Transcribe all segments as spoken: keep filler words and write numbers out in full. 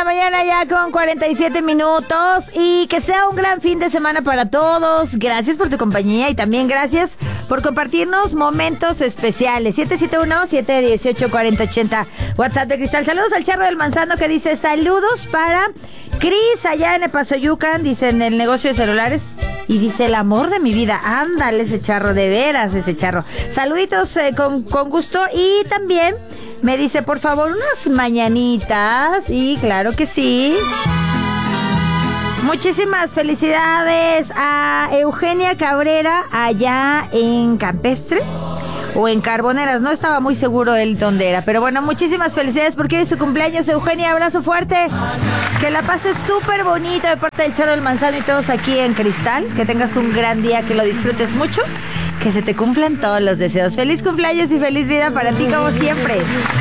la mañana ya con cuarenta y siete minutos y que sea un gran fin de semana para todos. Gracias por tu compañía y también gracias por compartirnos momentos especiales. siete siete uno, siete uno ocho, cuatro cero ocho cero WhatsApp de Cristal. Saludos al Charro del Manzano que dice saludos para Cris allá en Epazoyucan, dice en el negocio de celulares. Y dice, el amor de mi vida. Ándale, ese charro, de veras, ese charro. Saluditos eh, con, con gusto. Y también me dice, por favor, unas mañanitas. Y claro que sí. Muchísimas felicidades a Eugenia Cabrera allá en Campestre. O en Carboneras, no estaba muy seguro él dónde era. Pero bueno, muchísimas felicidades porque hoy es su cumpleaños, Eugenia. Abrazo fuerte. Que la pases súper bonito de parte del Charro del Manzano y todos aquí en Cristal. Que tengas un gran día, que lo disfrutes mucho. Que se te cumplan todos los deseos. Feliz cumpleaños y feliz vida para ti como siempre.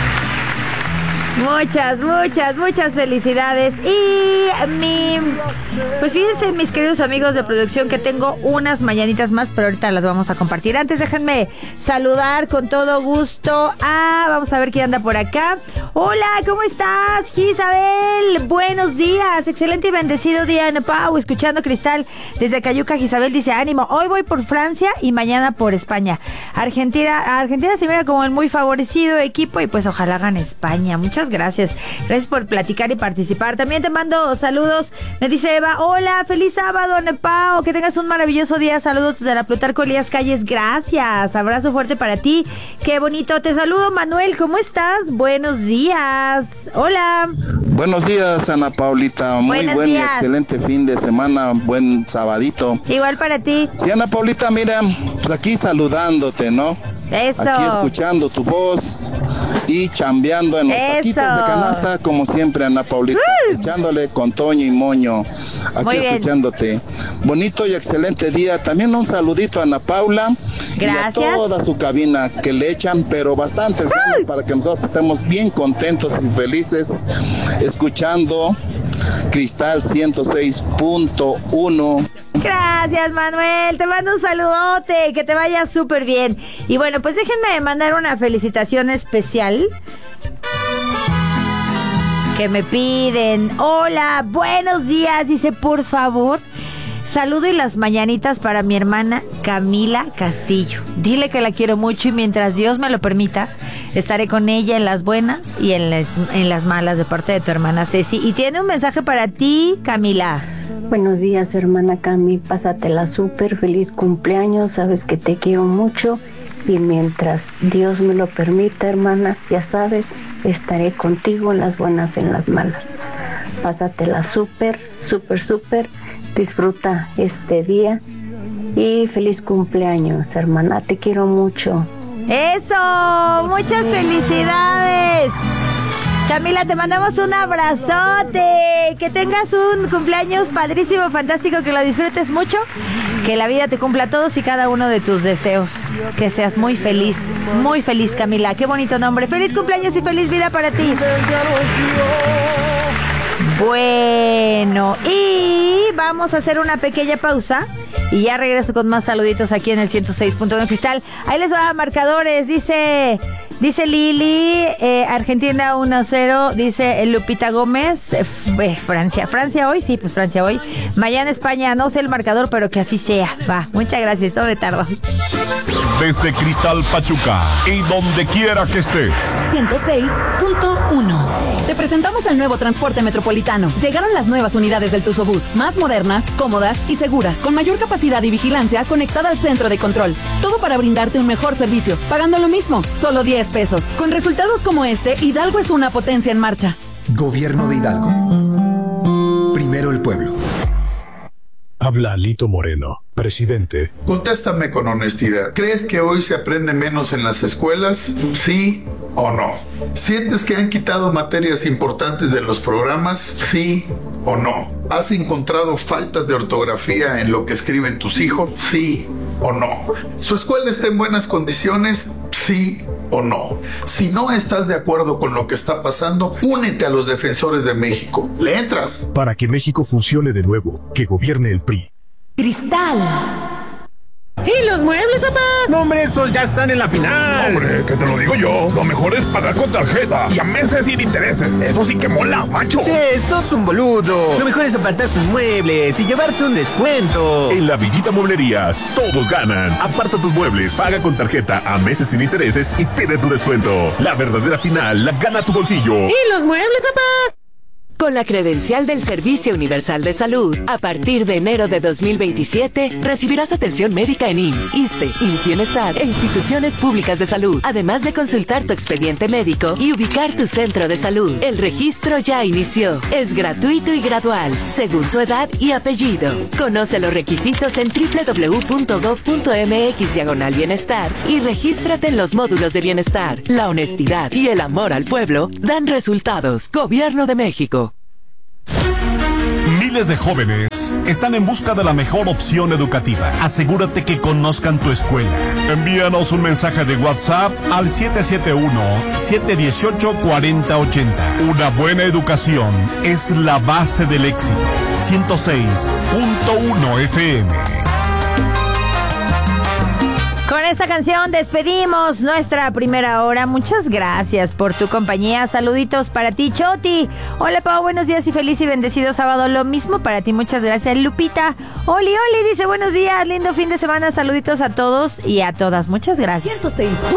Muchas, muchas, muchas felicidades. Y mi... Pues fíjense, mis queridos amigos de producción, que tengo unas mañanitas más, pero ahorita las vamos a compartir. Antes déjenme saludar con todo gusto a... Vamos a ver quién anda por acá. Hola, ¿cómo estás, Gisabel? Buenos días, excelente y bendecido día en Pau, escuchando Cristal desde Cayuca. Gisabel dice, ánimo, hoy voy por Francia y mañana por España. Argentina, Argentina se mira como el muy favorecido equipo y pues ojalá gane España. Muchas gracias, gracias por platicar y participar. También te mando saludos, me dice Eva, hola, feliz sábado, Nepao, que tengas un maravilloso día, saludos desde la Plutarco Elías Calles, gracias, abrazo fuerte para ti, qué bonito, te saludo Manuel, ¿cómo estás? Buenos días, hola. Buenos días, Ana Paulita, muy Buenos buen días. y excelente fin de semana, buen sabadito. Igual para ti. Sí, Ana Paulita, mira, pues aquí saludándote, ¿no? Eso. Aquí escuchando tu voz y chambeando en los Eso. taquitos de canasta, como siempre, Ana Paulita, uh. echándole con Toño y Moño, aquí escuchándote. Bonito y excelente día. También un saludito a Ana Paula. Gracias. Y a toda su cabina que le echan, pero bastantes ganas uh. para que nosotros estemos bien contentos y felices escuchando Cristal ciento seis punto uno. Gracias, Manuel, te mando un saludote, que te vaya súper bien. Y bueno, pues déjenme mandar una felicitación especial que me piden. Hola, buenos días, dice, por favor, saludo y las mañanitas para mi hermana Camila Castillo. Dile que la quiero mucho y mientras Dios me lo permita, estaré con ella en las buenas y en las, en las malas de parte de tu hermana Ceci. Y tiene un mensaje para ti, Camila. Buenos días, hermana Cami, pásatela súper, feliz cumpleaños, sabes que te quiero mucho y mientras Dios me lo permita, hermana, ya sabes, estaré contigo en las buenas, en las malas. Pásatela súper, súper, súper, disfruta este día y feliz cumpleaños, hermana, te quiero mucho. ¡Eso! ¡Muchas felicidades! Camila, te mandamos un abrazote, que tengas un cumpleaños padrísimo, fantástico, que lo disfrutes mucho, que la vida te cumpla todos y cada uno de tus deseos, que seas muy feliz, muy feliz, Camila, qué bonito nombre, feliz cumpleaños y feliz vida para ti. Bueno, y vamos a hacer una pequeña pausa y ya regreso con más saluditos aquí en el ciento seis punto uno Cristal. Ahí les va, marcadores, dice... Dice Lili, eh, Argentina uno a cero, dice Lupita Gómez, eh, Francia, Francia hoy, sí, pues Francia hoy, mañana España, no sé el marcador, pero que así sea, va, muchas gracias, todo de tarde. Desde Cristal Pachuca y donde quiera que estés. ciento seis punto uno. Te presentamos el nuevo transporte metropolitano. Llegaron las nuevas unidades del Tuzobús, más modernas, cómodas y seguras, con mayor capacidad y vigilancia conectada al centro de control. Todo para brindarte un mejor servicio, pagando lo mismo, solo diez pesos. Con resultados como este, Hidalgo es una potencia en marcha. Gobierno de Hidalgo. Primero el pueblo. Habla Alito Moreno, presidente. Contéstame con honestidad. ¿Crees que hoy se aprende menos en las escuelas? ¿Sí o no? ¿Sientes que han quitado materias importantes de los programas? ¿Sí o no? ¿Has encontrado faltas de ortografía en lo que escriben tus hijos? ¿Sí o no? ¿Su escuela está en buenas condiciones? ¿Sí o no? Si no estás de acuerdo con lo que está pasando, únete a los defensores de México. ¿Le entras? Para que México funcione de nuevo, que gobierne el P R I. Cristal. ¿Y los muebles, papá? No, hombre, esos ya están en la final. Hombre, que te lo digo yo. Lo mejor es pagar con tarjeta y a meses sin intereses. Eso sí que mola, macho. Sí, sos un boludo. Lo mejor es apartar tus muebles y llevarte un descuento. En la Villita Mueblerías, todos ganan. Aparta tus muebles, paga con tarjeta a meses sin intereses y pide tu descuento. La verdadera final la gana tu bolsillo. ¿Y los muebles, papá? Con la credencial del Servicio Universal de Salud, a partir de enero de dos mil veintisiete, recibirás atención médica en I M S S, ISSSTE, I M S S Bienestar e instituciones públicas de salud, además de consultar tu expediente médico y ubicar tu centro de salud. El registro ya inició. Es gratuito y gradual, según tu edad y apellido. Conoce los requisitos en doble u doble u doble u punto gob punto eme equis diagonal bienestar y regístrate en los módulos de bienestar. La honestidad y el amor al pueblo dan resultados. Gobierno de México. Miles de jóvenes están en busca de la mejor opción educativa. Asegúrate que conozcan tu escuela. Envíanos un mensaje de WhatsApp al siete siete uno, siete uno ocho, cuatro cero ocho cero. Una buena educación es la base del éxito. ciento seis punto uno F M. Con esta canción despedimos nuestra primera hora. Muchas gracias por tu compañía. Saluditos para ti, Choti. Hola, Pau, buenos días y feliz y bendecido sábado. Lo mismo para ti, muchas gracias. Lupita, Oli, Oli, dice buenos días, lindo fin de semana. Saluditos a todos y a todas. Muchas gracias. ciento seis